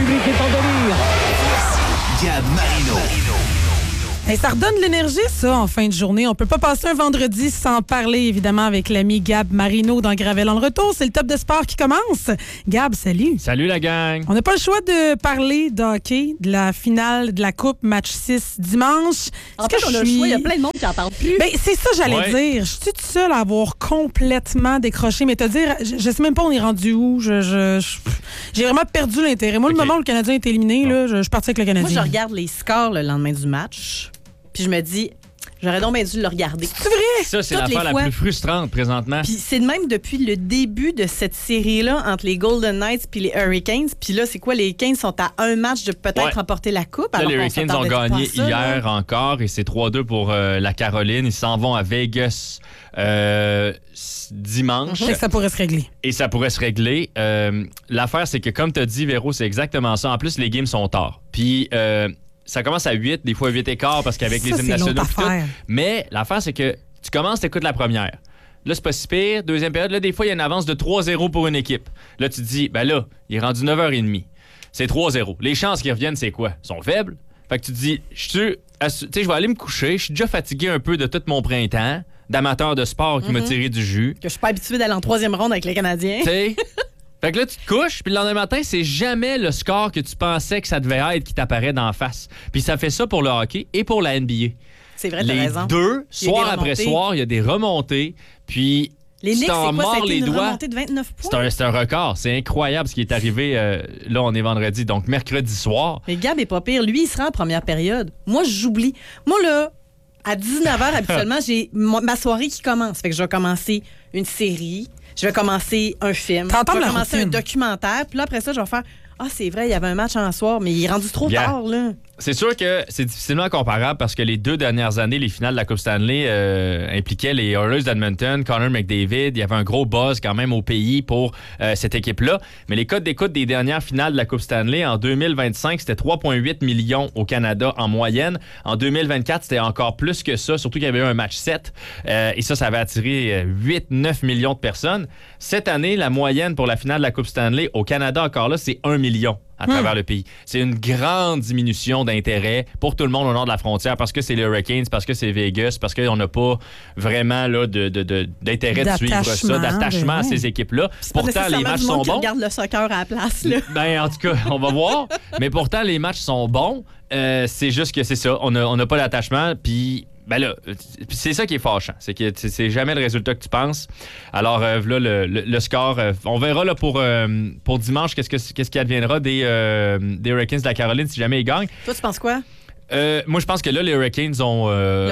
public est en délire. Gab Marino. Hey, ça redonne de l'énergie, ça, en fin de journée. On peut pas passer un vendredi sans parler, évidemment, avec l'ami Gab Marino dans Gravel en retour. C'est le top de sport qui commence. Gab, salut. Salut la gang. On n'a pas le choix de parler de hockey, de la finale de la Coupe, match 6 dimanche. En fait, on a le choix. Il y a plein de monde qui n'en parle plus. Ben, c'est ça, j'allais dire. Je suis toute seule à avoir complètement décroché. Mais te dire, je sais même pas on est rendu où. J'ai vraiment perdu l'intérêt. Moi, le moment où le Canadien est éliminé, là, je suis partie avec le Canadien. Moi, je regarde les scores le lendemain du match. Puis je me dis, j'aurais donc bien dû le regarder. C'est vrai? Ça, c'est Toutes l'affaire les la fois. plus frustrante présentement. Puis c'est de même depuis le début de cette série-là entre les Golden Knights puis les Hurricanes. Puis là, c'est quoi? Les Kings sont à un match de peut-être remporter la Coupe. Là, alors les qu'on Hurricanes ont s'attendait gagné pas à ça, hier là. encore et c'est 3-2 pour la Caroline. Ils s'en vont à Vegas dimanche. Fait que ça pourrait se régler. Et ça pourrait se régler. L'affaire, c'est que comme tu as dit, Véro, c'est exactement ça. En plus, les games sont tard. Puis ça commence à 8, des fois 8 et quart parce qu'avec Ça, les c'est hymnes nationaux l'autre pis tout. affaire. Mais l'affaire, c'est que tu commences, t'écoutes la première. Là, c'est pas si pire. Deuxième période, là, des fois, il y a une avance de 3-0 pour une équipe. Là, tu te dis, ben là, il est rendu 9h30. C'est 3-0. Les chances qu'ils reviennent, c'est quoi? Ils sont faibles. Fait que tu te dis, tu sais, je vais aller me coucher. Je suis déjà fatigué un peu de tout mon printemps d'amateur de sport qui m'a tiré du jus. Que je suis pas habituée d'aller en troisième ronde avec les Canadiens. Tu sais? Fait que là, tu te couches, puis le lendemain matin, c'est jamais le score que tu pensais que ça devait être qui t'apparaît d'en face. Puis ça fait ça pour le hockey et pour la NBA. C'est vrai, t'as Les raison. deux, Il y a soir des après remontées. soir, il y a des remontées. Puis Les tu Knicks, t'en c'est quoi? Ça a mords été les une doigts. remontée de 29 points? C'est un record. C'est incroyable ce qui est arrivé. Là, on est vendredi, donc mercredi soir. Mais Gab est pas pire. Lui, il sera en première période. Moi, j'oublie. Moi, là, à 19h, habituellement, j'ai ma soirée qui commence. Fait que je vais commencer une série, je vais commencer un film, T'entends je vais la commencer routine. un documentaire. Puis là, après ça, je vais faire « Ah, c'est vrai, il y avait un match en soir, mais il est rendu trop Yeah. tard, là. » C'est sûr que c'est difficilement comparable parce que les 2 dernières années, les finales de la Coupe Stanley impliquaient les Oilers d'Edmonton, Connor McDavid. Il y avait un gros buzz quand même au pays pour cette équipe-là. Mais les codes d'écoute des dernières finales de la Coupe Stanley en 2025, c'était 3,8 millions au Canada en moyenne. En 2024, c'était encore plus que ça, surtout qu'il y avait eu un match 7. Et ça avait attiré 8-9 millions de personnes. Cette année, la moyenne pour la finale de la Coupe Stanley au Canada, encore là, c'est 1 million. À travers le pays. C'est une grande diminution d'intérêt pour tout le monde au nord de la frontière parce que c'est les Hurricanes, parce que c'est Vegas, parce qu'on n'a pas vraiment là, d'intérêt de suivre ça, d'attachement à ces équipes-là. C'est pas Pourtant, les nécessairement matchs du monde sont qui bons. regarde le soccer à la place, là. Ben, en tout cas, on va voir. Mais pourtant, les matchs sont bons. C'est juste que c'est ça. On n'a pas d'attachement. Puis, ben là, c'est ça qui est fâchant. C'est que c'est jamais le résultat que tu penses. Alors, là, le score, on verra là, pour dimanche qu'est-ce qui adviendra des Hurricanes de la Caroline si jamais ils gagnent. Toi, tu penses quoi? Moi, je pense que là, les Hurricanes ont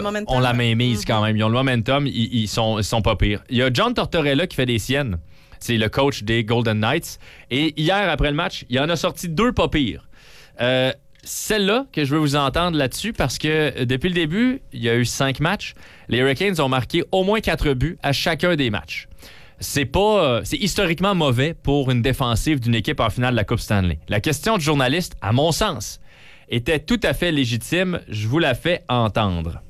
la main mise quand même. Ils ont le momentum. Ils sont pas pires. Il y a John Tortorella qui fait des siennes. C'est le coach des Golden Knights. Et hier, après le match, il en a sorti 2 pas pires. Celle-là que je veux vous entendre là-dessus parce que depuis le début, il y a eu 5 matchs. Les Hurricanes ont marqué au moins 4 buts à chacun des matchs. C'est historiquement mauvais pour une défensive d'une équipe en finale de la Coupe Stanley. La question du journaliste, à mon sens, était tout à fait légitime. Je vous la fais entendre.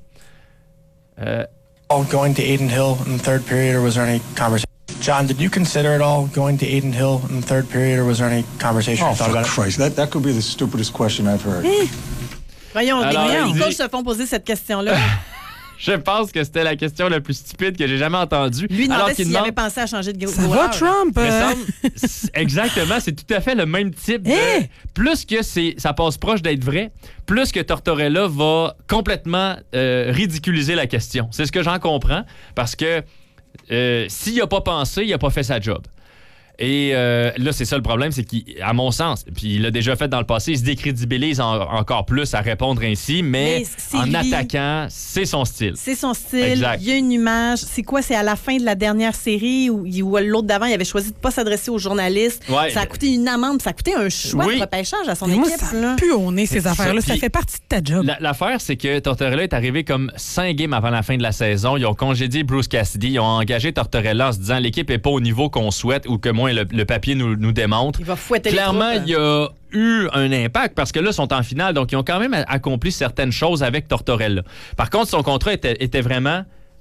Going to Aiden Hill in the third period, or was there any conversation? John, did you consider at all going to Aiden Hill in the third period, or was there any conversation? Oh, you thought for about it? Christ. That could be the stupidest question I've heard. Voyons, Alors, les il coachs dit- se font poser cette question-là. Je pense que c'était la question la plus stupide que j'ai jamais entendue. Lui demandait Alors qu'il s'il avait demande- pensé à changer de Ça va, Trump? Me semble- exactement, c'est tout à fait le même type de... Hein? Plus que ça passe proche d'être vrai, plus que Tortorella va complètement ridiculiser la question. C'est ce que j'en comprends, parce que s'il n'a pas pensé, il n'a pas fait sa job. Et là, c'est ça le problème, c'est qu'à mon sens, puis il l'a déjà fait dans le passé, il se décrédibilise encore plus à répondre ainsi, mais c'est en lui. attaquant, c'est son style. C'est son style. Exact. Il y a une image. C'est quoi? C'est à la fin de la dernière série où l'autre d'avant, il avait choisi de ne pas s'adresser aux journalistes. Ouais. Ça a coûté une amende, ça a coûté un choix Oui. de repêchage à son Mais moi, équipe. ça là. pue au nez, ces affaires-là. Ça Puis- fait partie de ta job. L'affaire, c'est que Tortorella est arrivé comme 5 games avant la fin de la saison. Ils ont congédié Bruce Cassidy. Ils ont engagé Tortorella en se disant l'équipe n'est pas au niveau qu'on souhaite ou que moins le papier nous démontre. Il va fouetter Clairement, les troupes. il y a eu un impact parce que là, ils sont en finale. Donc, ils ont quand même accompli certaines choses avec Tortorella. Par contre, son contrat était vraiment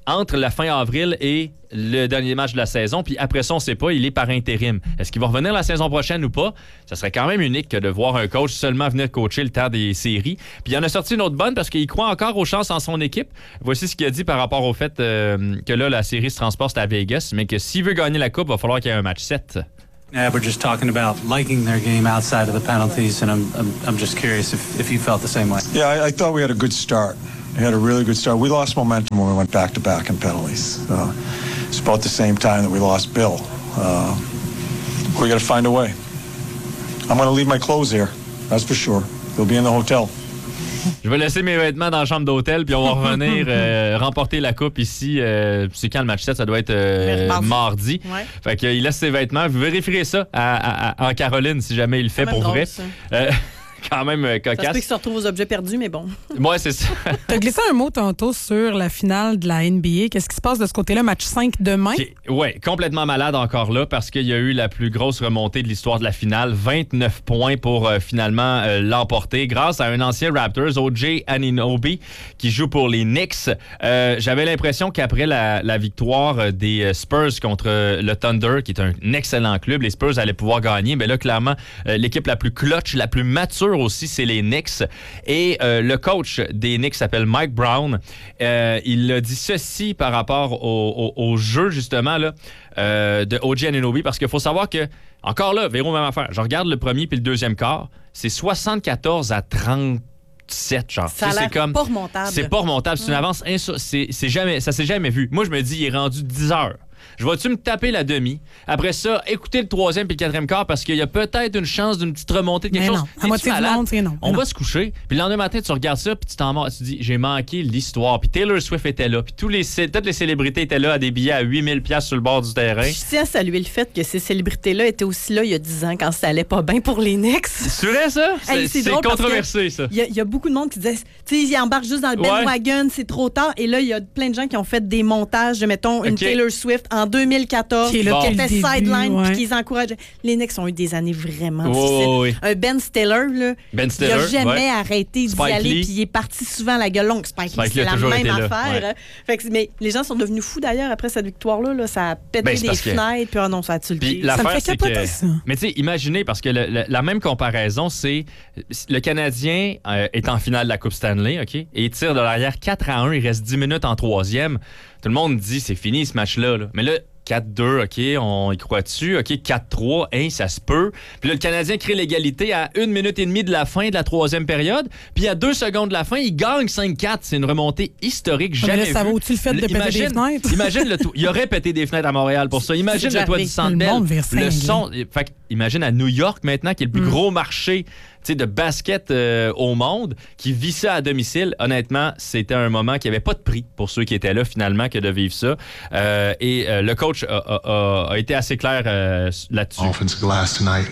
entre la fin avril et le dernier match de la saison. Puis après ça, on ne sait pas, il est par intérim. Est-ce qu'il va revenir la saison prochaine ou pas? Ça serait quand même unique que de voir un coach seulement venir coacher le temps des séries. Puis il en a sorti une autre bonne parce qu'il croit encore aux chances en son équipe. Voici ce qu'il a dit par rapport au fait que là, la série se transporte à Vegas, mais que s'il veut gagner la Coupe, il va falloir qu'il y ait un match 7. Yeah, we're just talking about liking their game outside of the penalties, and I'm just curious if you felt the same way. Yeah, I thought we had a good start. We had a really good start. We lost momentum when we went back-to-back in penalties. It's about the same time that we lost Bill. We got to find a way. I'm going to leave my clothes here, that's for sure. They'll be in the hotel. Je vais laisser mes vêtements dans la chambre d'hôtel, puis on va revenir remporter la coupe ici. C'est quand le match 7? Ça doit être mardi. Ouais. Fait qu'il laisse ses vêtements. Vous vérifierez ça en Caroline si jamais il le fait pour drôle, vrai. ça. Quand même Ça se peut cocasse. qu'il se retrouve aux objets perdus, mais bon. Ouais, c'est ça. T'as glissé un mot tantôt sur la finale de la NBA. Qu'est-ce qui se passe de ce côté-là? Match 5 demain? Oui, complètement malade encore là parce qu'il y a eu la plus grosse remontée de l'histoire de la finale. 29 points pour finalement l'emporter grâce à un ancien Raptors, OJ Anunoby, qui joue pour les Knicks. J'avais l'impression qu'après la victoire des Spurs contre le Thunder, qui est un excellent club, les Spurs allaient pouvoir gagner. Mais là, clairement, l'équipe la plus clutch, la plus mature aussi, c'est les Knicks. Et le coach des Knicks s'appelle Mike Brown. Il a dit ceci par rapport au jeu, justement, là, de OG Anunoby, parce qu'il faut savoir que, encore là, Véro, même affaire. Je regarde le premier puis le deuxième quart, c'est 74-37, genre. Ça a l'air pas remontable. C'est pas remontable. C'est une avance, ça s'est jamais vu. Moi, je me dis, il est rendu 10 heures. Je vais-tu me taper la demi? Après ça, écouter le troisième puis le quatrième quart parce qu'il y a peut-être une chance d'une petite remontée de quelque chose. À moitié du monde, c'est non. On va se coucher. Puis le lendemain matin, tu regardes ça puis tu t'en mords. Tu te dis, j'ai manqué l'histoire. Puis Taylor Swift était là. Puis toutes les célébrités étaient là à des billets à 8000$ sur le bord du terrain. Je tiens à saluer le fait que ces célébrités-là étaient aussi là il y a 10 ans quand ça allait pas bien pour les Knicks. C'est vrai, ça? C'est drôle controversé, ça. Il y a beaucoup de monde qui disait, tu sais, ils embarquent juste dans le bandwagon, c'est trop tard. Et là, il y a plein de gens qui ont fait des montages de, mettons, une Taylor Swift en 2014 qui était sideline puis qu'ils encourageaient. Les Knicks ont eu des années vraiment difficiles. Un Ben Stiller, là, il n'a jamais arrêté d'y aller puis il est parti souvent à la gueule longue. Spike Lee, c'est la même affaire. Ouais. Fait que, mais les gens sont devenus fous d'ailleurs après cette victoire-là. Là, ça a pété des fenêtres puis non, ça a tué le pied. Ça me fait capoter, ça. Mais tu sais, imaginez, parce que la même comparaison, c'est le Canadien est en finale de la Coupe Stanley, OK? Et il tire de l'arrière 4-1, il reste 10 minutes en troisième. Tout le monde dit, c'est fini ce match-là. Là. Mais là, 4-2, OK, on y croit dessus. OK, 4-3, hein, ça se peut. Puis là, le Canadien crée l'égalité à 1 minute et demie de la fin de la troisième période. Puis à 2 secondes de la fin, il gagne 5-4. C'est une remontée historique, jamais vue. Ça vaut-tu le fait de péter des fenêtres? Imagine le tout. Il aurait pété des fenêtres à Montréal pour ça. Imagine le toit du Centre Bell. Le son. Fait que, imagine à New York maintenant, qui est le plus gros marché de basket au monde, qui vit ça à domicile. Honnêtement, c'était un moment qui n'avait pas de prix pour ceux qui étaient là, finalement, que de vivre ça. Et le coach a été assez clair là-dessus. Offensive glass tonight.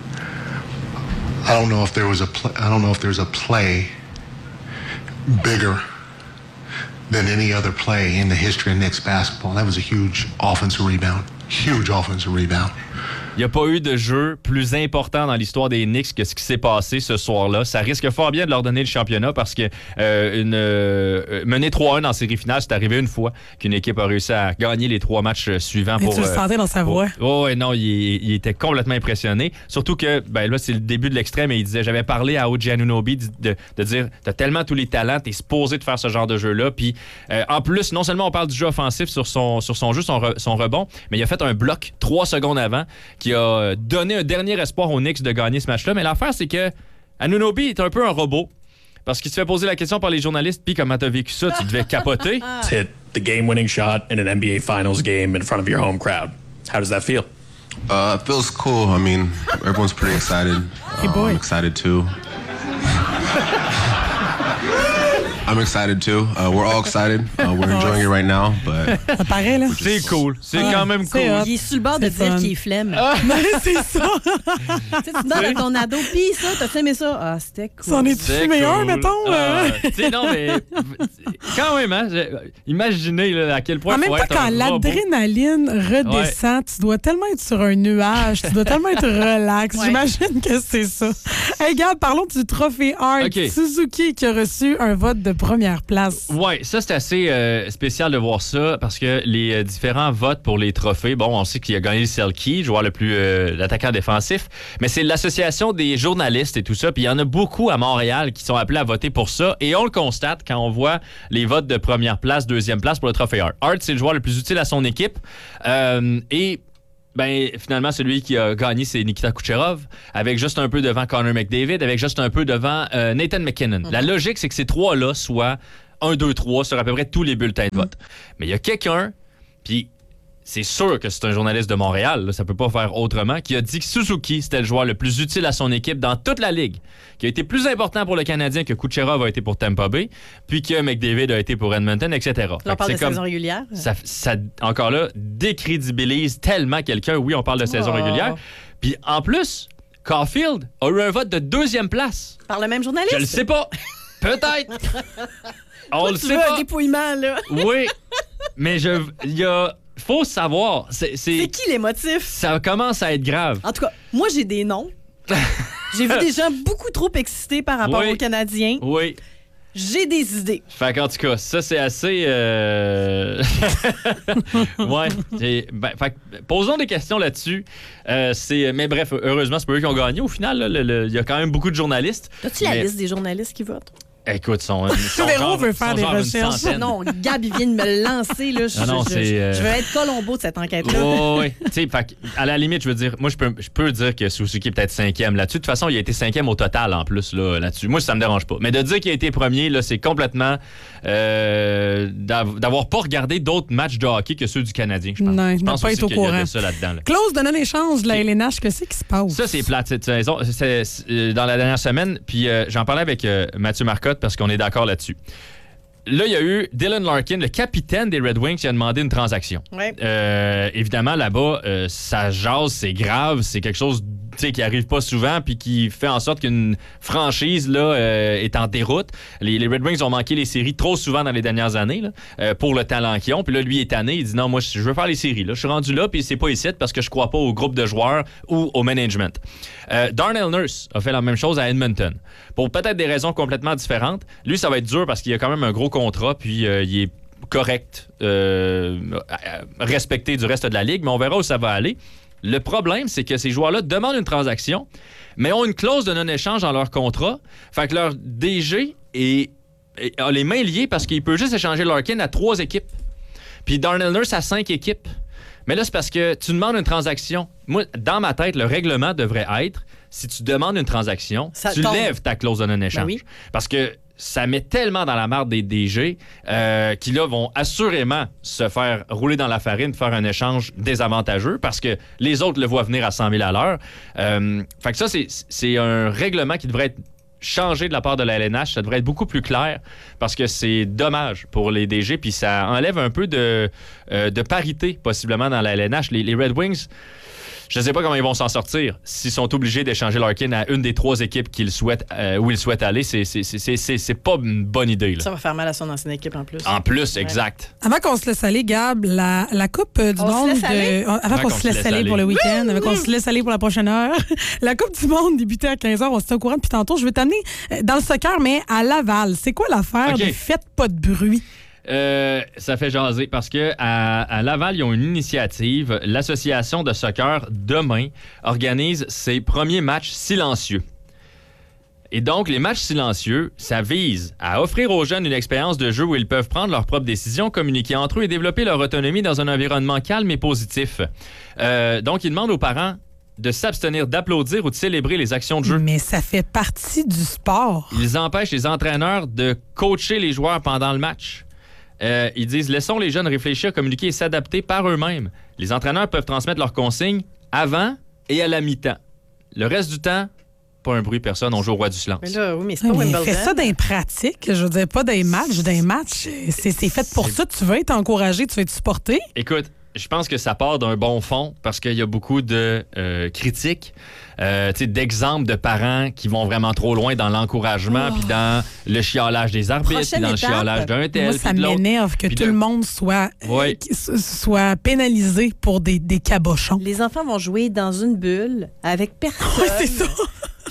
I don't know if there's a play bigger than any other play in the history of Knicks basketball. That was a huge offensive rebound. Huge offensive rebound. Il n'y a pas eu de jeu plus important dans l'histoire des Knicks que ce qui s'est passé ce soir-là. Ça risque fort bien de leur donner le championnat parce que mener 3-1 en série finale, c'est arrivé une fois qu'une équipe a réussi à gagner les 3 matchs suivants. Et tu le sentais dans sa voix. Non, il était complètement impressionné. Surtout que, là, c'est le début de l'extrême et il disait, j'avais parlé à OG Anunoby de dire, t'as tellement tous les talents, t'es supposé de faire ce genre de jeu-là. Puis, en plus, non seulement on parle du jeu offensif sur son jeu, son rebond, mais il a fait un bloc 3 secondes avant qui a donné un dernier espoir aux Knicks de gagner ce match-là. Mais l'affaire, c'est que Anunoby est un peu un robot. Parce qu'il se fait poser la question par les journalistes, puis comment t'as vécu ça? Tu devais capoter. Hit the game-winning shot in an NBA Finals game in front of your home crowd. How does that feel? It feels cool. I mean, everyone's pretty excited. I'm excited too. I'm excited too. We're all excited. We're enjoying it right now, but... Ça paraît, là. C'est cool. C'est quand même cool. Il est sur le bord de dire qu'il est flemme. C'est ça. Tu demandes à ton ado, pis ça, t'as aimé ça? Ah, c'était cool. C'en est-tu meilleur, mettons? Tu sais, non, mais quand même, hein, imaginez là, à quel point... En même temps, quand l'adrénaline redescend, tu dois tellement être sur un nuage, tu dois tellement être relax. J'imagine que c'est ça. Hey, Gab, parlons du trophée Hart. Suzuki qui a reçu un vote de première place. Oui, ça, c'est assez spécial de voir ça parce que les différents votes pour les trophées, bon, on sait qu'il a gagné le Selke, joueur le plus l'attaquant défensif, mais c'est l'association des journalistes et tout ça, puis il y en a beaucoup à Montréal qui sont appelés à voter pour ça, et on le constate quand on voit les votes de première place, deuxième place pour le trophée Hart. Hart, c'est le joueur le plus utile à son équipe, et finalement, celui qui a gagné, c'est Nikita Kucherov, avec juste un peu devant Connor McDavid, avec juste un peu devant Nathan MacKinnon. La logique, c'est que ces trois-là soient 1, 2, 3 sur à peu près tous les bulletins de vote. Mais il y a quelqu'un, puis c'est sûr que c'est un journaliste de Montréal, là, ça peut pas faire autrement, qui a dit que Suzuki, c'était le joueur le plus utile à son équipe dans toute la Ligue, qui a été plus important pour le Canadien que Kucherov a été pour Tampa Bay, puis que McDavid a été pour Edmonton, etc. On parle de saison régulière. Ça, encore là, décrédibilise tellement quelqu'un. Oui, on parle de saison régulière. Puis en plus, Caulfield a eu un vote de deuxième place. Par le même journaliste? Je le sais pas. Peut-être. On le sait pas. Un dépouillement, là. Oui, mais faut savoir. C'est qui les motifs? Ça commence à être grave. En tout cas, moi, j'ai des noms. J'ai vu des gens beaucoup trop excités par rapport aux Canadiens. Oui. J'ai des idées. Fait qu'en tout cas, ça, c'est assez... ouais. Posons des questions là-dessus. Mais bref, heureusement, c'est pas eux qui ont gagné. Au final, il y a quand même beaucoup de journalistes. As-tu la liste des journalistes qui votent? Écoute, Véro veut faire des recherches. Non, Gab, il vient de me lancer. Là. Je veux être Colombo de cette enquête-là. Oui. À la limite, je veux dire, moi, je peux dire que Suzuki est peut-être 5e là-dessus. De toute façon, il a été 5e au total en plus là-dessus. Moi, ça me dérange pas. Mais de dire qu'il a été premier, là, c'est complètement d'avoir pas regardé d'autres matchs de hockey que ceux du Canadien, je pense. Non, je pense pas être au courant. Y a de ça là-dedans. Là. Clause de non-échange de la LNH, qu'est-ce qui se passe? Ça, c'est plate cette saison. C'est dans la dernière semaine, puis j'en parlais avec Mathieu Marcotte parce qu'on est d'accord là-dessus. Là, il y a eu Dylan Larkin, le capitaine des Red Wings, qui a demandé une transaction. Ouais. Évidemment, là-bas, ça jase, c'est grave, c'est quelque chose qui arrive pas souvent puis qui fait en sorte qu'une franchise là, est en déroute. Les Red Wings ont manqué les séries trop souvent dans les dernières années là, pour le talent qu'ils ont. Puis là, lui est tanné, il dit non, moi, je veux faire les séries. Là. Je suis rendu là, puis c'est pas ici parce que je crois pas au groupe de joueurs ou au management. Darnell Nurse a fait la même chose à Edmonton. Pour peut-être des raisons complètement différentes. Lui, ça va être dur parce qu'il a quand même un gros contrat, puis il est correct, respecté du reste de la Ligue, mais on verra où ça va aller. Le problème, c'est que ces joueurs-là demandent une transaction, mais ont une clause de non-échange dans leur contrat. Fait que leur DG a les mains liées parce qu'il peut juste échanger Larkin à 3 équipes. Puis Darnell Nurse à 5 équipes. Mais là, c'est parce que tu demandes une transaction. Moi, dans ma tête, le règlement devrait être, si tu demandes une transaction, tu lèves ta clause de non-échange. Ben oui. Parce que ça met tellement dans la marde des DG qui, là, vont assurément se faire rouler dans la farine, faire un échange désavantageux parce que les autres le voient venir à 100 000 à l'heure. Fait que ça, c'est un règlement qui devrait être changé de la part de la LNH. Ça devrait être beaucoup plus clair parce que c'est dommage pour les DG puis ça enlève un peu de parité, possiblement, dans la LNH. Les Red Wings... Je ne sais pas comment ils vont s'en sortir. S'ils sont obligés d'échanger Larkin à une des 3 équipes où ils souhaitent aller, c'est pas une bonne idée. Là. Ça va faire mal à son ancienne équipe en plus. En plus, exact. Avant qu'on se laisse aller, Gab, la Coupe du Monde... Avant qu'on se laisse aller pour le week-end, avant qu'on se laisse aller pour la prochaine heure, la Coupe du Monde débutait à 15h, on s'était au courant depuis tantôt. Je vais t'amener dans le soccer, mais à Laval. C'est quoi l'affaire de Faites pas de bruit? Ça fait jaser parce que à Laval, ils ont une initiative. L'association de soccer, demain, organise ses premiers matchs silencieux. Et donc, les matchs silencieux, ça vise à offrir aux jeunes une expérience de jeu où ils peuvent prendre leurs propres décisions, communiquer entre eux et développer leur autonomie dans un environnement calme et positif. Donc, ils demandent aux parents de s'abstenir d'applaudir ou de célébrer les actions de jeu. Mais ça fait partie du sport. Ils empêchent les entraîneurs de coacher les joueurs pendant le match. Ils disent « Laissons les jeunes réfléchir, communiquer et s'adapter par eux-mêmes. Les entraîneurs peuvent transmettre leurs consignes avant et à la mi-temps. Le reste du temps, pas un bruit, personne, on joue au roi du silence. » Mais là, oui, mais c'est pas Wimbledon. Fais ça dans les pratiques, je veux dire, pas dans les matchs. Dans les matchs, c'est fait pour ça. Tu veux être encouragé, tu veux être supporté. Écoute, je pense que ça part d'un bon fond parce qu'il y a beaucoup de critiques, d'exemples de parents qui vont vraiment trop loin dans l'encouragement puis dans le chiolage des arbitres puis dans le chiolage d'un tel. Moi, ça m'énerve que tout le monde soit pénalisé pour des cabochons. Les enfants vont jouer dans une bulle avec personne. Oui, c'est ça. Puis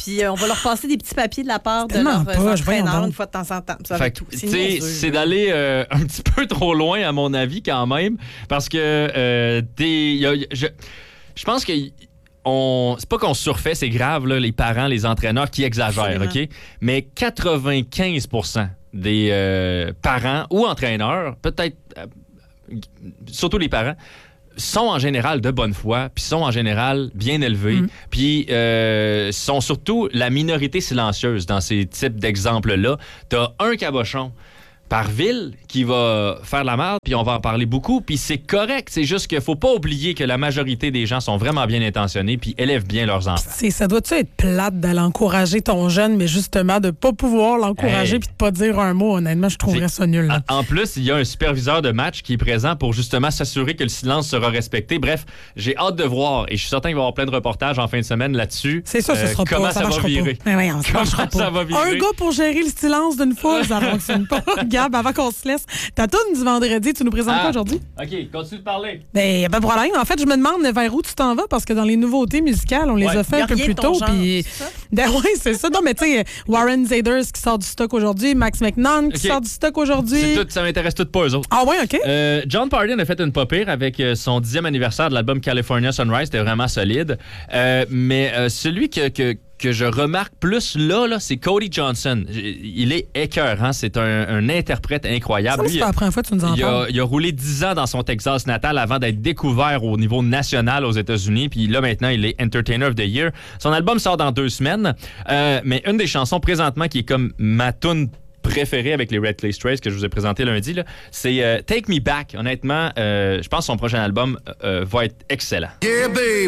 Puis on va leur passer des petits papiers de la part de leur entraîneur une fois de temps en temps. Ça va tout. C'est d'aller un petit peu trop loin, à mon avis, quand même, parce que je pense que c'est pas qu'on surfait, c'est grave, là, les parents, les entraîneurs qui exagèrent, OK? Mais 95% des parents ou entraîneurs, peut-être surtout les parents, sont en général de bonne foi, puis sont en général bien élevés, puis sont surtout la minorité silencieuse dans ces types d'exemples-là. T'as un cabochon par ville qui va faire la merde, puis on va en parler beaucoup, puis c'est correct. C'est juste qu'il faut pas oublier que la majorité des gens sont vraiment bien intentionnés puis élèvent bien leurs enfants. Ça doit-tu être plate d'aller encourager ton jeune, mais justement de pas pouvoir l'encourager puis de pas dire un mot? Honnêtement, je trouverais ça nul. En plus, il y a un superviseur de match qui est présent pour justement s'assurer que le silence sera respecté. Bref, j'ai hâte de voir, et je suis certain qu'il va y avoir plein de reportages en fin de semaine là-dessus. C'est ça, ce sera comment pas, ça va virer. Comment ça va virer? Un gars pour gérer le silence d'une foule, ça fonctionne pas. Gab, avant qu'on se laisse, ta toune du vendredi, tu nous présentes quoi aujourd'hui? OK, continue de parler. Ben, y a pas de problème. En fait, je me demande vers où tu t'en vas, parce que dans les nouveautés musicales, on les a fait un peu plus tôt. Puis, c'est ça. Non, mais tu sais, Warren Zaders qui sort du stock aujourd'hui, Max McNaughton qui sort du stock aujourd'hui. C'est tout, ça m'intéresse tout pas eux autres. Ah ouais, OK. John Pardon a fait une pas pire avec son 10e anniversaire de l'album California Sunrise. C'était vraiment solide. Mais celui que je remarque plus là, c'est Cody Johnson. Il est écœurant. C'est un interprète incroyable. C'est la première fois que tu nous en parles. Il a roulé 10 ans dans son Texas natal avant d'être découvert au niveau national aux États-Unis. Puis là, maintenant, il est Entertainer of the Year. Son album sort dans 2 semaines. Mais une des chansons présentement qui est comme ma toune préféré avec les Red Clay Strays que je vous ai présenté lundi, là, c'est Take Me Back. Honnêtement, je pense que son prochain album va être excellent. Yeah, baby.